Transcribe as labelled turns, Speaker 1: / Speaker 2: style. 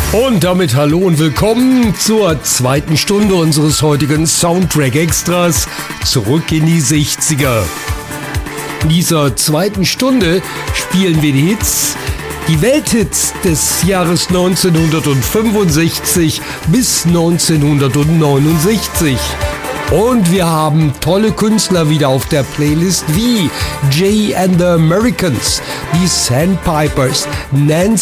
Speaker 1: Und damit hallo und willkommen zur zweiten Stunde unseres heutigen Soundtrack Extras zurück in die 60er. In dieser zweiten Stunde spielen wir die Welthits des Jahres 1965 bis 1969. Und wir haben tolle Künstler wieder auf der Playlist wie Jay and the Americans, die Sandpipers, Nancy